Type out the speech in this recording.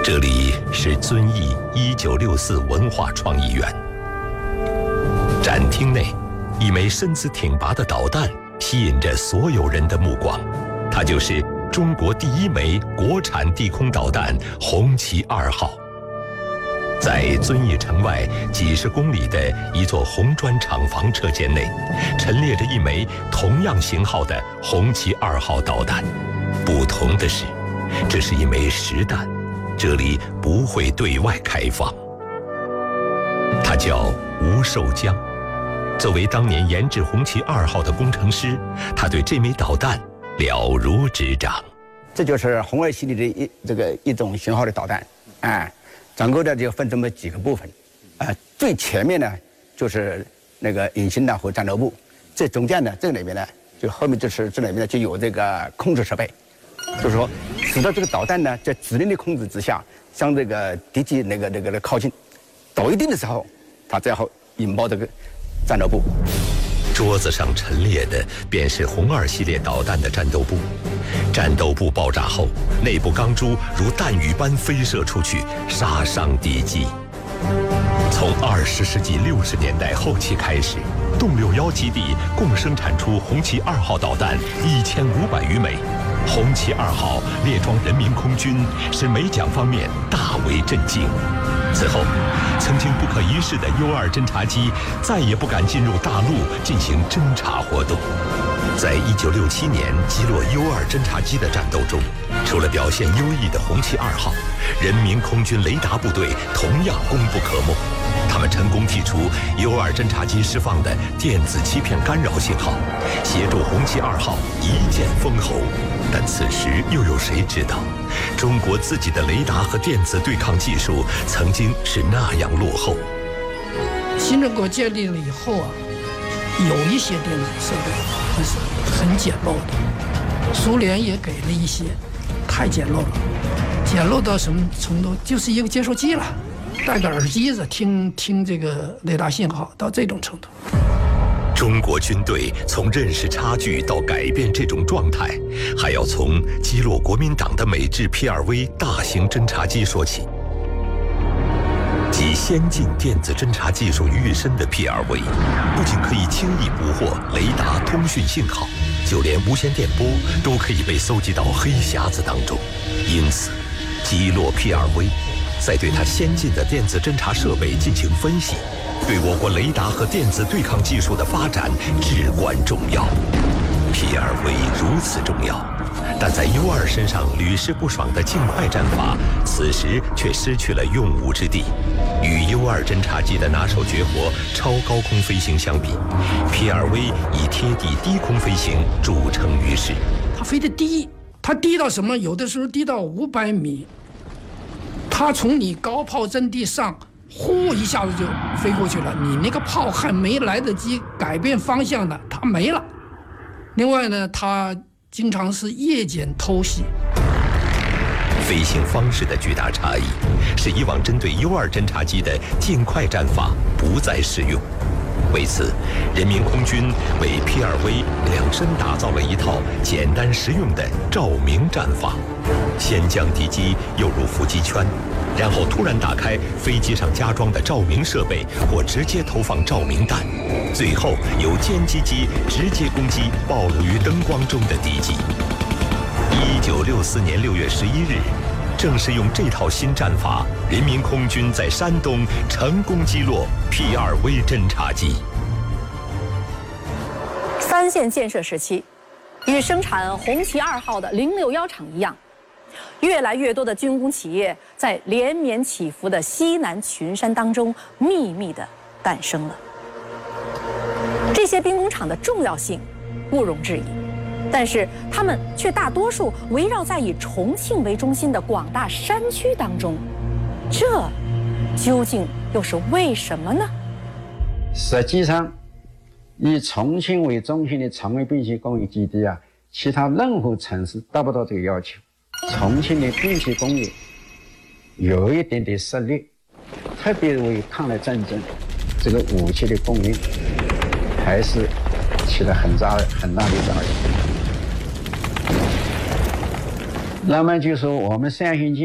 这里是遵义1964文化创意园。展厅内，一枚身姿挺拔的导弹吸引着所有人的目光，它就是中国第一枚国产地空导弹红旗2号。在遵义城外几十公里的一座红砖厂房车间内，陈列着一枚同样型号的红旗2号导弹。不同的是，这是一枚实弹，这里不会对外开放。他叫吴寿江，作为当年研制红旗2号的工程师，他对这枚导弹了如指掌。 这就是红2系列的一种型号的导弹，整个的就分这么几个部分，最前面呢就是那个引擎弹和战斗部，这中间呢这里面呢就后面就是这里面呢就有这个控制设备，就是说使得这个导弹呢在指令的控制之下向这个敌机那个靠近，到一定的时候，它最后引爆这个战斗部。 桌子上陈列的便是红2系列导弹的战斗部。战斗部爆炸后，内部钢珠如弹雨般飞射出去，杀伤敌机。从20世纪60年代后期开始，动61基地共生产出红旗2号导弹1500余枚。红旗2号列装人民空军，使美蒋方面大为震惊。此后，曾经不可一世的U2侦察机再也不敢进入大陆进行侦察活动。在1967年击落U2侦察机的战斗中，除了表现优异的红旗2号，人民空军雷达部队同样功不可没。他们成功剔除U2侦察机释放的电子欺骗干扰信号，协助红旗2号一箭封喉。但此时又有谁知道，中国自己的雷达和电子对抗技术曾经是那样落后。 新中国建立了以后啊，有一些电子设备还是很简陋的，苏联也给了一些，太简陋了，简陋到什么程度？就是一个接收机了，戴个耳机子听这个雷达信号，到这种程度。 中国军队从认识差距到改变这种状态，还要从击落国民党的美制 P2V 大型侦察机说起。集先进电子侦察技术于一身的 P2V， 不仅可以轻易捕获雷达通讯信号，就连无线电波都可以被搜集到黑匣子当中。因此，击落 P2V， 再对它先进的电子侦察设备进行分析，对我国雷达和电子对抗技术的发展至关重要。P2V 如此重要，但在U2身上屡试不爽的尽快战法，此时却失去了用武之地。与U2侦察机的拿手绝活超高空飞行相比， P2V 以贴地低空飞行著称于世。 它飞得低，它低到什么？有的时候低到500米，它从你高炮阵地上呼一下子就飞过去了，你那个炮还没来得及改变方向呢，它没了。另外呢，它经常是夜间偷袭。 飞行方式的巨大差异，使以往针对U2侦察机的尽快战法不再适用。为此，人民空军为 P2V 量身打造了一套简单实用的照明战法。先将敌机诱入伏击圈，然后突然打开飞机上加装的照明设备，或直接投放照明弹，最后由歼击机直接攻击暴露于灯光中的敌机。1964年6月11日，正是用这套新战法，人民空军在山东成功击落 P2V 侦察机。 三线建设时期，与生产红旗2号的061厂一样，越来越多的军工企业在连绵起伏的西南群山当中秘密地诞生了。这些兵工厂的重要性毋庸置疑，但是他们却大多数围绕在以重庆为中心的广大山区当中，这究竟又是为什么呢？ 实际上，以重庆为中心的常规兵器工业基地啊，其他任何城市达不到这个要求。重庆的兵器工业有一点点实力，特别为抗日战争这个武器的供应还是起了很大的作用。那么就说我们三星